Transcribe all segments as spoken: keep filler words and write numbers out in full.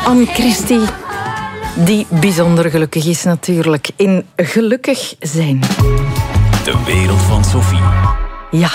Anne Christie, die bijzonder gelukkig is natuurlijk in gelukkig zijn. De wereld van Sophie. Ja,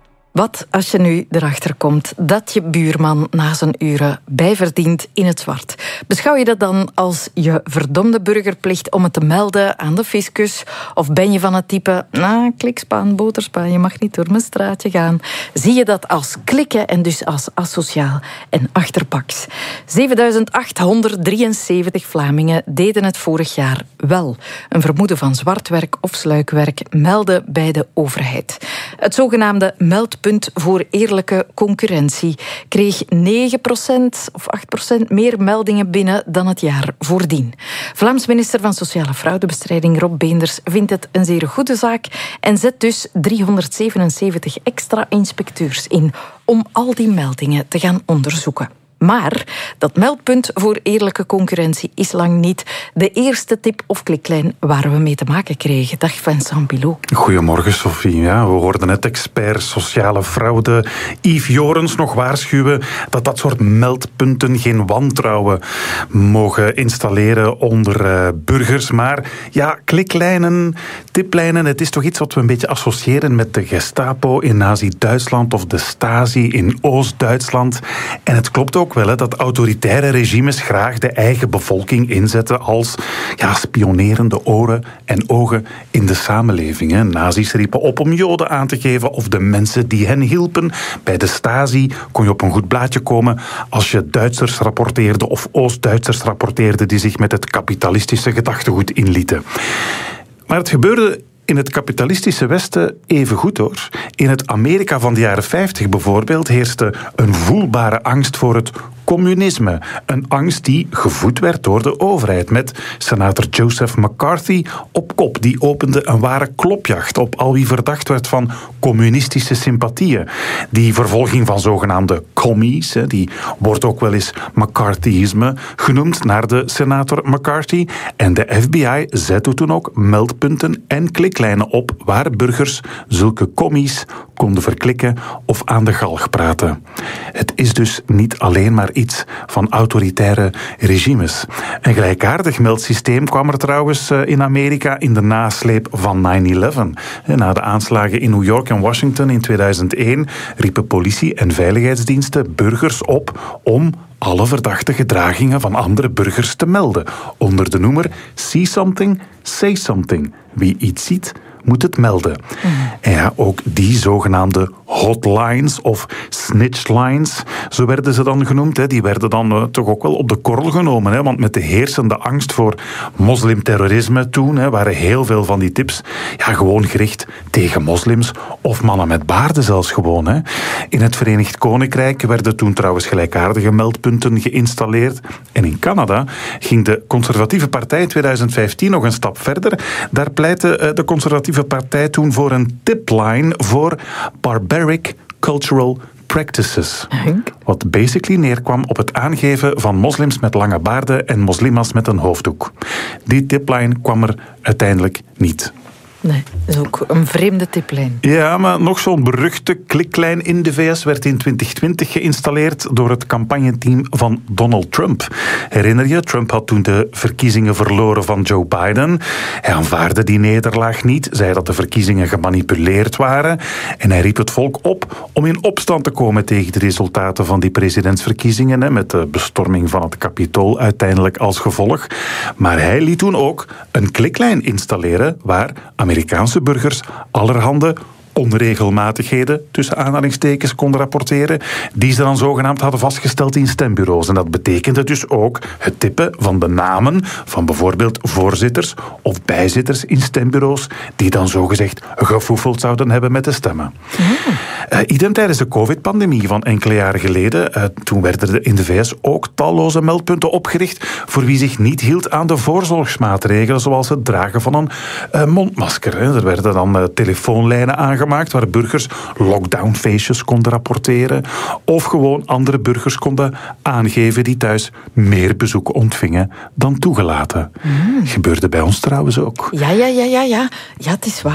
wat als je nu erachter komt dat je buurman na zijn uren bijverdient in het zwart? Beschouw je dat dan als je verdomde burgerplicht om het te melden aan de fiscus? Of ben je van het type, nou, klikspaan, boterspaan, je mag niet door mijn straatje gaan? Zie je dat als klikken en dus als asociaal en achterbaks? zevenduizend achthonderddrieënzeventig Vlamingen deden het vorig jaar wel. Een vermoeden van zwartwerk of sluikwerk melden bij de overheid. Het zogenaamde meldpunt voor eerlijke concurrentie kreeg negen procent of acht procent meer meldingen binnen dan het jaar voordien. Vlaams minister van Sociale Fraudebestrijding Rob Beenders vindt het een zeer goede zaak en zet dus driehonderdzevenenzeventig extra inspecteurs in om al die meldingen te gaan onderzoeken. Maar dat meldpunt voor eerlijke concurrentie is lang niet de eerste tip of kliklijn waar we mee te maken kregen. Dag Vincent Bilot. Goedemorgen Sophie. Ja, we hoorden net expert sociale fraude Yves Jorens nog waarschuwen dat dat soort meldpunten geen wantrouwen mogen installeren onder uh, burgers. Maar ja, kliklijnen, tiplijnen, het is toch iets wat we een beetje associëren met de Gestapo in Nazi-Duitsland of de Stasi in Oost-Duitsland. En het klopt ook wel, hè, dat autoritaire regimes graag de eigen bevolking inzetten als ja, spionerende oren en ogen in de samenleving. Hè. Nazi's riepen op om Joden aan te geven of de mensen die hen hielpen. Bij de Stasi kon je op een goed blaadje komen als je Duitsers rapporteerde of Oost-Duitsers rapporteerde die zich met het kapitalistische gedachtegoed inlieten. Maar het gebeurde in het kapitalistische Westen even goed hoor. In het Amerika van de jaren vijftig bijvoorbeeld heerste een voelbare angst voor het communisme. Een angst die gevoed werd door de overheid. Met senator Joseph McCarthy op kop. Die opende een ware klopjacht op al wie verdacht werd van communistische sympathieën. Die vervolging van zogenaamde commies, die wordt ook wel eens McCarthyisme genoemd naar de senator McCarthy. En de F B I zette toen ook meldpunten en kliklijnen op waar burgers zulke commies konden verklikken of aan de galg praten. Het is dus niet alleen maar iets van autoritaire regimes. Een gelijkaardig meldsysteem kwam er trouwens in Amerika in de nasleep van nine eleven. Na de aanslagen in New York en Washington in tweeduizend één riepen politie en veiligheidsdiensten burgers op om alle verdachte gedragingen van andere burgers te melden. Onder de noemer See Something, Say Something. Wie iets ziet, moet het melden. Mm. En ja, ook die zogenaamde hotlines of snitchlines, zo werden ze dan genoemd, hè, die werden dan uh, toch ook wel op de korrel genomen. Hè, want met de heersende angst voor moslimterrorisme toen hè, waren heel veel van die tips ja, gewoon gericht tegen moslims of mannen met baarden zelfs gewoon. Hè. In het Verenigd Koninkrijk werden toen trouwens gelijkaardige meldpunten geïnstalleerd. En in Canada ging de conservatieve partij in tweeduizend vijftien nog een stap verder. Daar pleitte uh, de conservatieve partij toen voor een tipline voor barbaric cultural practices. Wat basically neerkwam op het aangeven van moslims met lange baarden en moslimas met een hoofddoek. Die tipline kwam er uiteindelijk niet. Nee, dat is ook een vreemde tiplijn. Ja, maar nog zo'n beruchte kliklijn in de V S werd in twintig twintig geïnstalleerd door het campagneteam van Donald Trump. Herinner je, Trump had toen de verkiezingen verloren van Joe Biden. Hij aanvaarde die nederlaag niet, zei dat de verkiezingen gemanipuleerd waren en hij riep het volk op om in opstand te komen tegen de resultaten van die presidentsverkiezingen, met de bestorming van het Capitool uiteindelijk als gevolg. Maar hij liet toen ook een kliklijn installeren waar Amerikaanse burgers allerhande onregelmatigheden, tussen aanhalingstekens, konden rapporteren, die ze dan zogenaamd hadden vastgesteld in stembureaus. En dat betekende dus ook het tippen van de namen van bijvoorbeeld voorzitters of bijzitters in stembureaus, die dan zogezegd gefoefeld zouden hebben met de stemmen. Mm. Uh, idem tijdens de covid-pandemie van enkele jaren geleden. Uh, toen werden er in de V S ook talloze meldpunten opgericht voor wie zich niet hield aan de voorzorgsmaatregelen, zoals het dragen van een uh, mondmasker. Hè. Er werden dan uh, telefoonlijnen aangemaakt gemaakt waar burgers lockdownfeestjes konden rapporteren of gewoon andere burgers konden aangeven die thuis meer bezoek ontvingen dan toegelaten. Mm. Gebeurde bij ons trouwens ook. Ja, ja, ja, ja, ja. Ja, het is waar.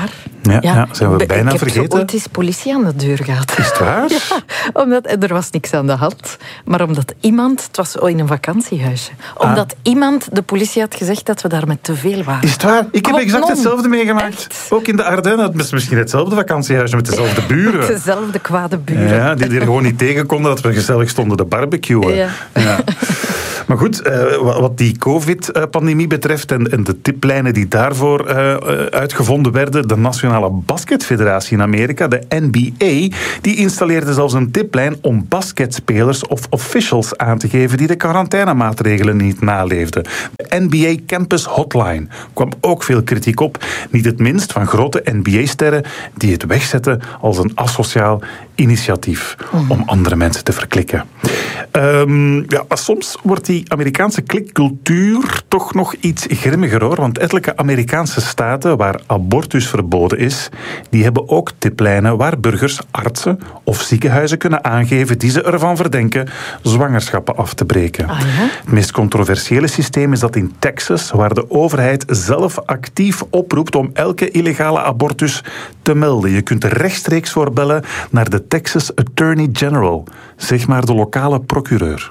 Ja, ja, ja zijn we ik, bijna ik vergeten. Ik heb ooit eens politie aan de deur gehad. Is het waar? Ja, omdat, er was niks aan de hand. Maar omdat iemand, het was in een vakantiehuisje, omdat ah. iemand, de politie had gezegd dat we daar met te veel waren. Is het waar? Ik heb Kom, exact non. hetzelfde meegemaakt. Echt? Ook in de Ardennen. Het is misschien hetzelfde vakantiehuisje met dezelfde buren. Met dezelfde kwade buren. Ja, die er gewoon niet tegen konden dat we gezellig stonden te barbecuen. Ja. Ja. Maar goed, uh, wat die covid-pandemie betreft en, en de tiplijnen die daarvoor uh, uitgevonden werden, de Nationale Basketfederatie in Amerika, de N B A, die installeerde zelfs een tiplijn om basketspelers of officials aan te geven die de quarantainemaatregelen niet naleefden. De N B A Campus Hotline kwam ook veel kritiek op, niet het minst van grote N B A-sterren die het wegzetten als een asociaal initiatief mm. om andere mensen te verklikken. Um, ja, maar soms wordt die Amerikaanse klikcultuur toch nog iets grimmiger, hoor. Want ettelijke Amerikaanse staten waar abortus verboden is, die hebben ook tiplijnen waar burgers, artsen of ziekenhuizen kunnen aangeven die ze ervan verdenken zwangerschappen af te breken. Ah, ja? Het meest controversiële systeem is dat in Texas, waar de overheid zelf actief oproept om elke illegale abortus te melden. Je kunt er rechtstreeks voor bellen naar de Texas Attorney General, zeg maar de lokale procureur.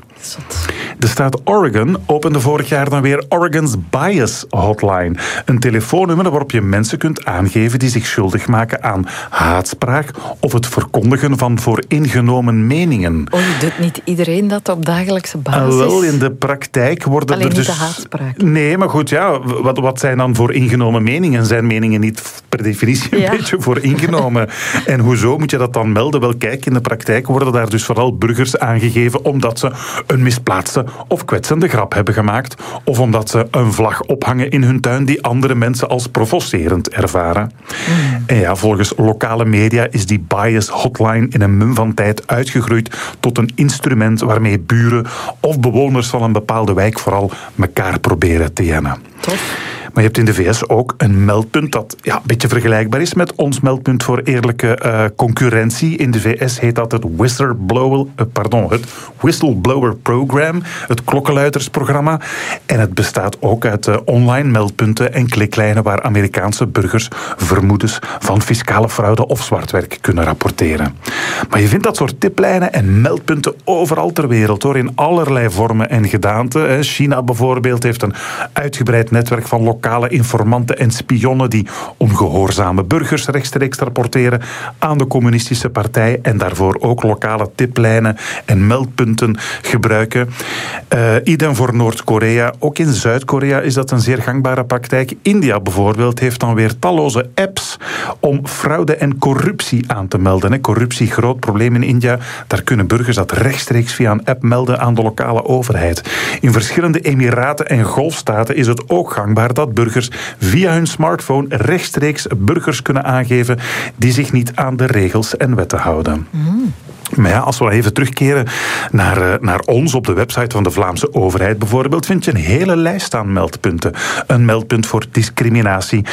De staat Oregon opende vorig jaar dan weer Oregon's Bias Hotline. Een telefoonnummer waarop je mensen kunt aangeven die zich schuldig maken aan haatspraak of het verkondigen van vooringenomen meningen. Oh, doet niet iedereen dat op dagelijkse basis? Uh, wel, in de praktijk worden Alleen er dus... niet de haatspraak. Nee, maar goed, ja, wat, wat zijn dan vooringenomen meningen? Zijn meningen niet per definitie een ja. beetje vooringenomen? En hoezo moet je dat dan melden? Wel, kijk, in de praktijk worden daar dus vooral burgers aangegeven omdat ze een misplaatste of kwetsende grap hebben gemaakt, of omdat ze een vlag ophangen in hun tuin die andere mensen als provocerend ervaren. Mm. En ja, volgens lokale media is die bias hotline in een mum van tijd uitgegroeid tot een instrument waarmee buren of bewoners van een bepaalde wijk vooral elkaar proberen te jennen. Tof. Maar je hebt in de V S ook een meldpunt dat ja, een beetje vergelijkbaar is met ons meldpunt voor eerlijke uh, concurrentie. In de V S heet dat het Whistleblower, uh, pardon, het Whistleblower Program, het klokkenluidersprogramma. En het bestaat ook uit uh, online meldpunten en kliklijnen waar Amerikaanse burgers vermoedens van fiscale fraude of zwartwerk kunnen rapporteren. Maar je vindt dat soort tiplijnen en meldpunten overal ter wereld, hoor, in allerlei vormen en gedaanten. China bijvoorbeeld heeft een uitgebreid netwerk van lokale informanten en spionnen die ongehoorzame burgers rechtstreeks rapporteren aan de communistische partij en daarvoor ook lokale tiplijnen en meldpunten gebruiken. Uh, idem voor Noord-Korea. Ook in Zuid-Korea is dat een zeer gangbare praktijk. India bijvoorbeeld heeft dan weer talloze apps om fraude en corruptie aan te melden. Hè. Corruptie, groot probleem in India. Daar kunnen burgers dat rechtstreeks via een app melden aan de lokale overheid. In verschillende emiraten en golfstaten is het ook gangbaar dat burgers via hun smartphone rechtstreeks burgers kunnen aangeven die zich niet aan de regels en wetten houden. Mm. Maar ja, als we even terugkeren naar, naar ons op de website van de Vlaamse overheid bijvoorbeeld, vind je een hele lijst aan meldpunten. Een meldpunt voor discriminatie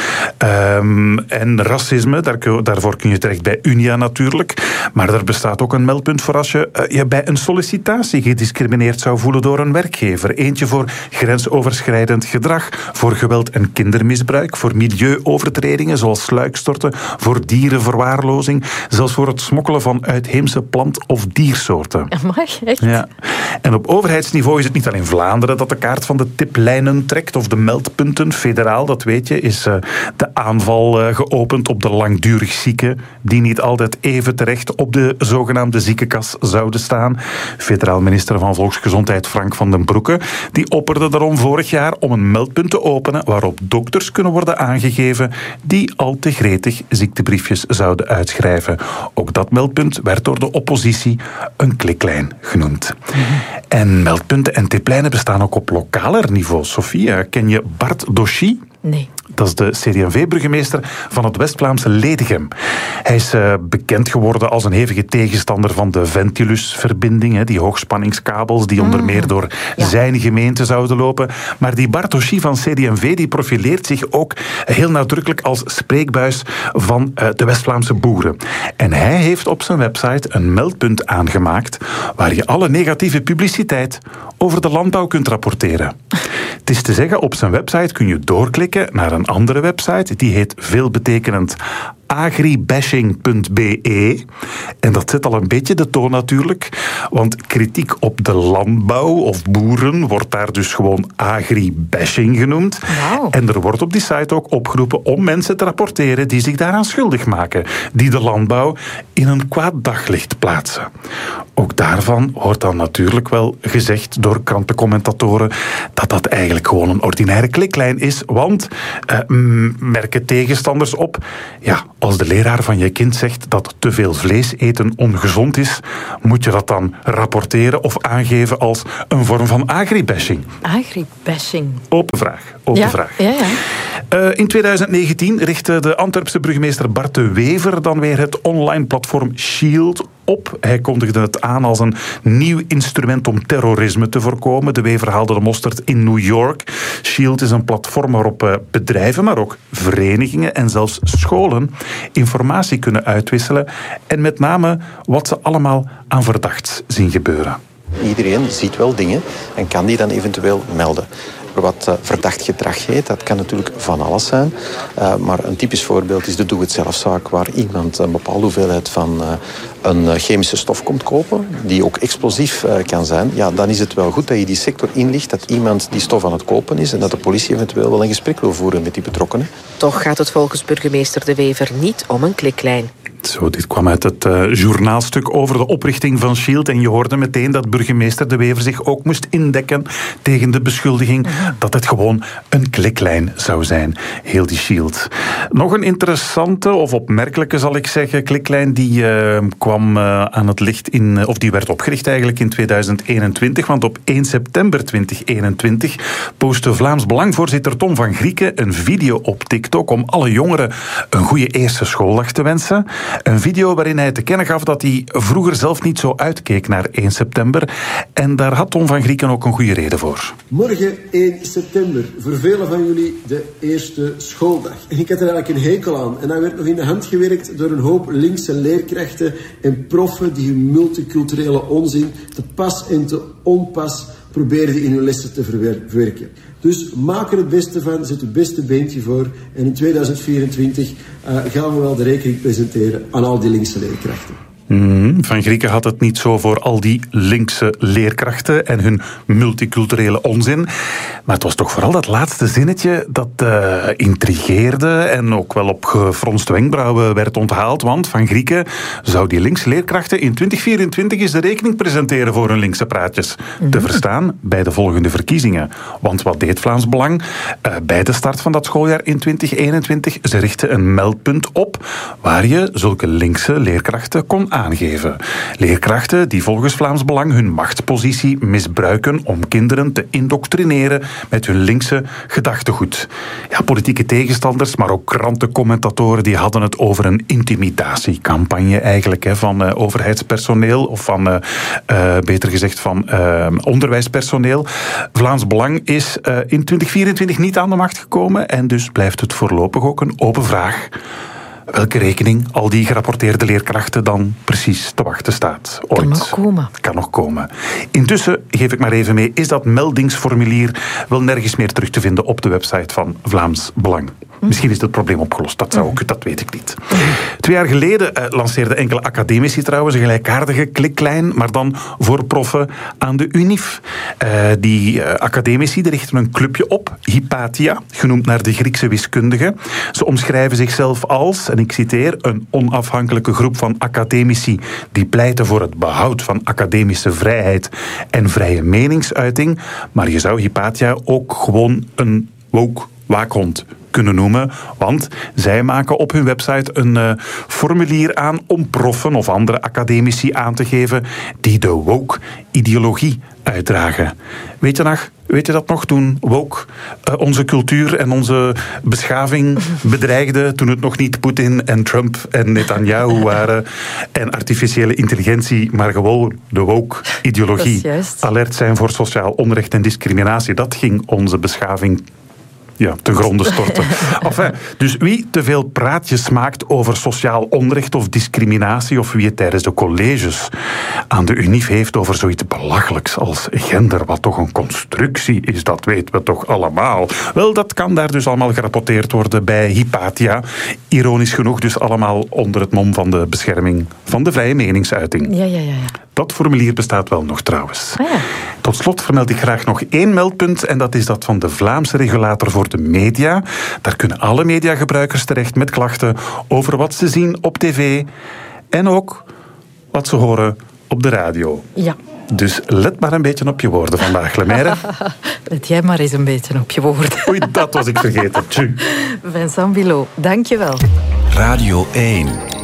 um, en racisme. Daar, daarvoor kun je terecht bij Unia natuurlijk. Maar er bestaat ook een meldpunt voor als je uh, je bij een sollicitatie gediscrimineerd zou voelen door een werkgever. Eentje voor grensoverschrijdend gedrag, voor geweld en kindermisbruik, voor milieuovertredingen zoals sluikstorten, voor dierenverwaarlozing, zelfs voor het smokkelen van uitheemse planten of diersoorten. Mag, echt? Ja. En op overheidsniveau is het niet alleen Vlaanderen dat de kaart van de tiplijnen trekt of de meldpunten. Federaal, dat weet je, is uh, de aanval uh, geopend op de langdurig zieken die niet altijd even terecht op de zogenaamde ziekenkas zouden staan. Federaal minister van Volksgezondheid Frank van den Broeke die opperde daarom vorig jaar om een meldpunt te openen waarop dokters kunnen worden aangegeven die al te gretig ziektebriefjes zouden uitschrijven. Ook dat meldpunt werd door de oppositie een kliklijn genoemd. Mm-hmm. En meldpunten en tiplijnen bestaan ook op lokaler niveau. Sophie, ken je Bart Dochy? Nee. Dat is de C D en V-burgemeester van het West-Vlaamse Ledegem. Hij is uh, bekend geworden als een hevige tegenstander van de Ventilus-verbinding, hè, die hoogspanningskabels die onder meer door ja. zijn gemeente zouden lopen. Maar die Bart Dochy van C D en V die profileert zich ook heel nadrukkelijk als spreekbuis van uh, de West-Vlaamse boeren. En hij heeft op zijn website een meldpunt aangemaakt waar je alle negatieve publiciteit over de landbouw kunt rapporteren. Het is te zeggen, op zijn website kun je doorklikken naar een andere website, die heet veelbetekenend agribashing punt b e. En dat zet al een beetje de toon natuurlijk, want kritiek op de landbouw of boeren wordt daar dus gewoon agribashing genoemd. Wow. En er wordt op die site ook opgeroepen om mensen te rapporteren die zich daaraan schuldig maken, die de landbouw in een kwaad daglicht plaatsen. Ook daarvan wordt dan natuurlijk wel gezegd door krantencommentatoren dat dat eigenlijk gewoon een ordinaire kliklijn is, want eh, merken tegenstanders op, ja, als de leraar van je kind zegt dat te veel vlees eten ongezond is, moet je dat dan rapporteren of aangeven als een vorm van agribashing? Agribashing. Open vraag. Open ja, vraag. Ja, ja. Uh, in twintig negentien richtte de Antwerpse burgemeester Bart de Wever dan weer het online platform Shield op. Hij kondigde het aan als een nieuw instrument om terrorisme te voorkomen. De Wever haalde de mosterd in New York. Shield is een platform waarop uh, bedrijven, maar ook verenigingen en zelfs scholen informatie kunnen uitwisselen en met name wat ze allemaal aan verdachts zien gebeuren. Iedereen ziet wel dingen en kan die dan eventueel melden. Wat uh, verdacht gedrag heet, dat kan natuurlijk van alles zijn. Uh, maar een typisch voorbeeld is de doe-het-zelfzaak, waar iemand een bepaalde hoeveelheid van uh, een chemische stof komt kopen, die ook explosief uh, kan zijn. Ja, dan is het wel goed dat je die sector inlicht, dat iemand die stof aan het kopen is en dat de politie eventueel wel een gesprek wil voeren met die betrokkenen. Toch gaat het volgens burgemeester De Wever niet om een kliklijn. Zo, dit kwam uit het uh, journaalstuk over de oprichting van Shield. En je hoorde meteen dat burgemeester De Wever zich ook moest indekken tegen de beschuldiging dat het gewoon een kliklijn zou zijn, heel die Shield. Nog een interessante, of opmerkelijke zal ik zeggen, kliklijn die uh, kwam uh, aan het licht in, uh, of die werd opgericht eigenlijk in tweeduizend eenentwintig. Want op één september tweeduizend eenentwintig postte Vlaams Belang-voorzitter Tom van Grieken een video op TikTok om alle jongeren een goede eerste schooldag te wensen. Een video waarin hij te kennen gaf dat hij vroeger zelf niet zo uitkeek naar één september. En daar had Tom van Grieken ook een goede reden voor. Morgen één september, voor velen van jullie de eerste schooldag. En ik had er eigenlijk een hekel aan. En hij werd nog in de hand gewerkt door een hoop linkse leerkrachten en proffen die hun multiculturele onzin te pas en te onpas probeerden in hun lessen te verwerken. Dus maak er het beste van, zet het beste beentje voor. En in tweeduizend vierentwintig uh, gaan we wel de rekening presenteren aan al die linkse leerkrachten. Mm, Van Grieken had het niet zo voor al die linkse leerkrachten en hun multiculturele onzin. Maar het was toch vooral dat laatste zinnetje dat uh, intrigeerde en ook wel op gefronste wenkbrauwen werd onthaald. Want Van Grieken zou die linkse leerkrachten in twintig vierentwintig eens de rekening presenteren voor hun linkse praatjes. Mm-hmm. Te verstaan bij de volgende verkiezingen. Want wat deed Vlaams Belang? Uh, bij de start van dat schooljaar in twintig eenentwintig, ze richtten een meldpunt op waar je zulke linkse leerkrachten kon aangeven. Leerkrachten die volgens Vlaams Belang hun machtspositie misbruiken om kinderen te indoctrineren met hun linkse gedachtegoed. Ja, politieke tegenstanders, maar ook krantencommentatoren die hadden het over een intimidatiecampagne eigenlijk hè, van uh, overheidspersoneel of van, uh, uh, beter gezegd, van uh, onderwijspersoneel. Vlaams Belang is uh, in twintig vierentwintig niet aan de macht gekomen en dus blijft het voorlopig ook een open vraag welke rekening al die gerapporteerde leerkrachten dan precies te wachten staat. Ooit. Kan nog komen. Kan nog komen. Intussen, geef ik maar even mee, is dat meldingsformulier wel nergens meer terug te vinden op de website van Vlaams Belang. Hm. Misschien is het probleem opgelost, dat zou ook, dat weet ik niet. Hm. Twee jaar geleden uh, lanceerden enkele academici trouwens een gelijkaardige kliklijn, maar dan voor proffen aan de UNIF. Uh, die uh, academici die richten een clubje op, Hypatia, genoemd naar de Griekse wiskundige. Ze omschrijven zichzelf als, en ik citeer, een onafhankelijke groep van academici die pleiten voor het behoud van academische vrijheid en vrije meningsuiting. Maar je zou Hypatia ook gewoon een woke waakhond kunnen noemen, want zij maken op hun website een uh, formulier aan om proffen of andere academici aan te geven die de woke-ideologie uitdragen. Weet je nog, weet je dat nog, toen woke uh, onze cultuur en onze beschaving bedreigde, toen het nog niet Poetin en Trump en Netanyahu waren en artificiële intelligentie, maar gewoon de woke-ideologie. Alert zijn voor sociaal onrecht en discriminatie. Dat ging onze beschaving ja, ten gronde storten. Enfin, dus wie te veel praatjes maakt over sociaal onrecht of discriminatie, of wie het tijdens de colleges aan de UNIF heeft over zoiets belachelijks als gender, wat toch een constructie is, dat weten we toch allemaal. Wel, dat kan daar dus allemaal gerapporteerd worden bij Hypatia. Ironisch genoeg dus allemaal onder het mom van de bescherming van de vrije meningsuiting. Ja, ja, ja. ja. Dat formulier bestaat wel nog trouwens. Ah, ja. Tot slot vermeld ik graag nog één meldpunt en dat is dat van de Vlaamse regulator voor de media. Daar kunnen alle mediagebruikers terecht met klachten over wat ze zien op tv en ook wat ze horen op de radio. Ja. Dus let maar een beetje op je woorden vandaag, Lemaire. Let jij maar eens een beetje op je woorden. Oei, dat was ik vergeten. Tju. Vincent Bilot, dank je wel. Radio één.